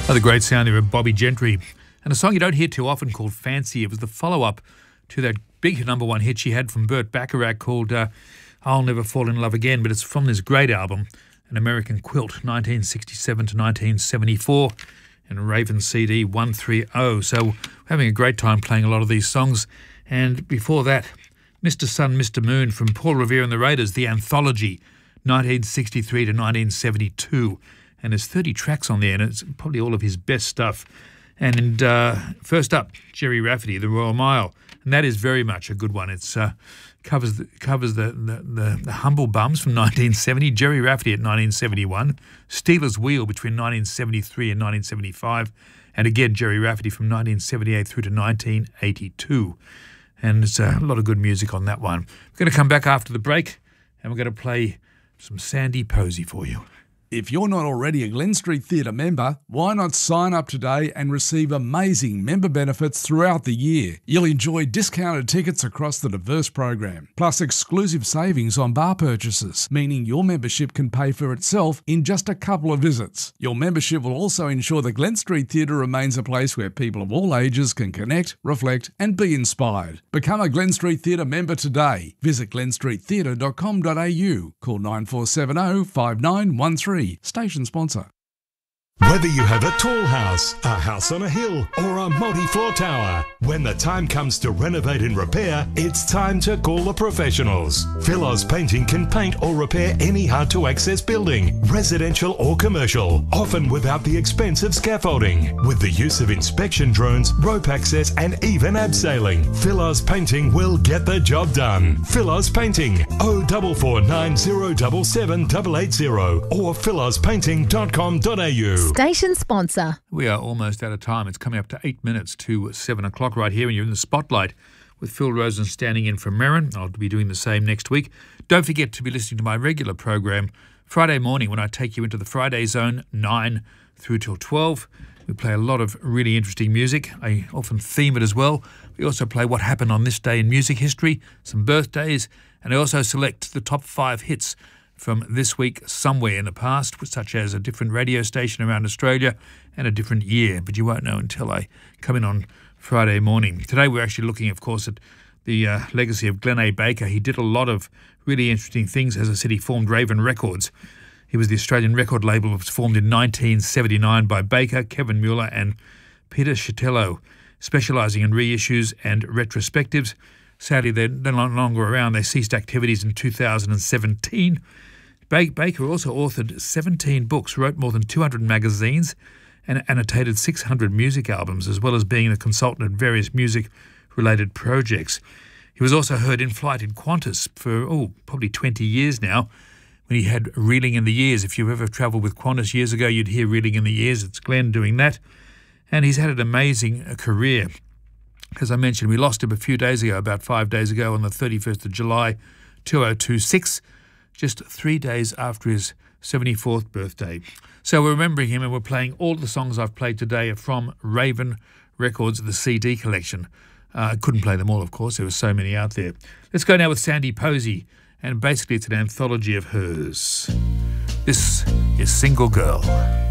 Oh, the great sound there of Bobby Gentry. And a song you don't hear too often called Fancy. It was the follow-up to that big #1 hit she had from Burt Bacharach called I'll Never Fall in Love Again. But it's from this great album, An American Quilt, 1967 to 1974, and Raven CD 130. So we're having a great time playing a lot of these songs. And before that, Mr. Sun, Mr. Moon from Paul Revere and the Raiders, the anthology, 1963 to 1972. And there's 30 tracks on there, and it's probably all of his best stuff. And first up, Gerry Rafferty, The Royal Mile, and that is very much a good one. It's covers the Humble Bums from 1970, Gerry Rafferty at 1971, Stealers Wheel between 1973 and 1975, and again Gerry Rafferty from 1978 through to 1982. And it's a lot of good music on that one. We're going to come back after the break, and we're going to play some Sandy Posey for you. If you're not already a Glen Street Theatre member, why not sign up today and receive amazing member benefits throughout the year? You'll enjoy discounted tickets across the diverse program, plus exclusive savings on bar purchases, meaning your membership can pay for itself in just a couple of visits. Your membership will also ensure the Glen Street Theatre remains a place where people of all ages can connect, reflect and be inspired. Become a Glen Street Theatre member today. Visit glenstreettheatre.com.au. Call 9470 5913. Station sponsor. Whether you have a tall house, a house on a hill, or a multi-floor tower, when the time comes to renovate and repair, it's time to call the professionals. Philos Painting can paint or repair any hard-to-access building, residential or commercial, often without the expense of scaffolding. With the use of inspection drones, rope access, and even abseiling, Philos Painting will get the job done. Philos Painting, 0490777880 or philospainting.com.au. Station sponsor. We are almost out of time. It's coming up to 8 minutes to 7 o'clock right here, and you're in the spotlight with Phil Rosen standing in for Merrin. I'll be doing the same next week. Don't forget to be listening to my regular program Friday morning when I take you into the Friday Zone, 9 through till 12. We play a lot of really interesting music. I often theme it as well. We also play what happened on this day in music history, some birthdays, and I also select the top 5 hits from this week somewhere in the past, such as a different radio station around Australia and a different year, but you won't know until I come in on Friday morning. Today we're actually looking, of course, at the legacy of Glenn A. Baker. He did a lot of really interesting things. As I said, he formed Raven Records. He was the Australian record label. It was formed in 1979 by Baker, Kevin Mueller and Peter Shitello, specialising in reissues and retrospectives. Sadly, they're no longer around. They ceased activities in 2017. Baker also authored 17 books, wrote more than 200 magazines, and annotated 600 music albums, as well as being a consultant at various music-related projects. He was also heard in flight in Qantas for, probably 20 years now, when he had Reeling in the Years. If you've ever travelled with Qantas years ago, you'd hear Reeling in the Years. It's Glenn doing that. And he's had an amazing career. As I mentioned, we lost him a few days ago, about 5 days ago, on the 31st of July, 2026. Just 3 days after his 74th birthday. So we're remembering him, and we're playing all the songs I've played today are from Raven Records, the CD collection. I couldn't play them all, of course. There were so many out there. Let's go now with Sandy Posey, and basically it's an anthology of hers. This is Single Girl.